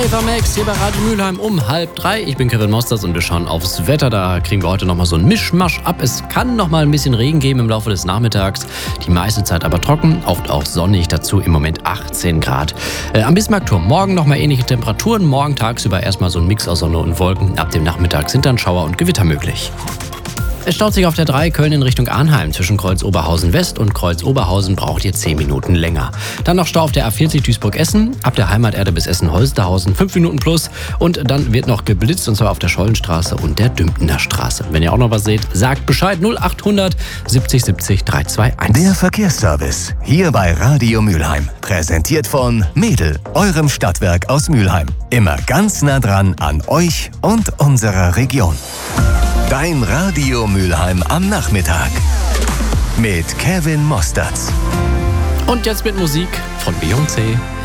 Max hier bei Radio Mülheim um 2:30. Ich bin Kevin Mosters und wir schauen aufs Wetter. Da kriegen wir heute nochmal so einen Mischmasch ab. Es kann nochmal ein bisschen Regen geben im Laufe des Nachmittags. Die meiste Zeit aber trocken, oft auch sonnig. Dazu im Moment 18 Grad. Am Bismarckturm morgen nochmal ähnliche Temperaturen. Morgen tagsüber erstmal so ein Mix aus Sonne und Wolken. Ab dem Nachmittag sind dann Schauer und Gewitter möglich. Es staut sich auf der 3 Köln in Richtung Arnheim. Zwischen Kreuz-Oberhausen West und Kreuz-Oberhausen braucht ihr 10 Minuten länger. Dann noch Stau auf der A40 Duisburg-Essen. Ab der Heimaterde bis Essen-Holsterhausen 5 Minuten plus. Und dann wird noch geblitzt, und zwar auf der Schollenstraße und der Dümptener Straße. Wenn ihr auch noch was seht, sagt Bescheid. 0800 70 70 321. Der Verkehrsservice hier bei Radio Mülheim. Präsentiert von Mädel, eurem Stadtwerk aus Mülheim. Immer ganz nah dran an euch und unserer Region. Dein Radio Mülheim am Nachmittag mit Kevin Mosterz. Und jetzt mit Musik von Beyoncé.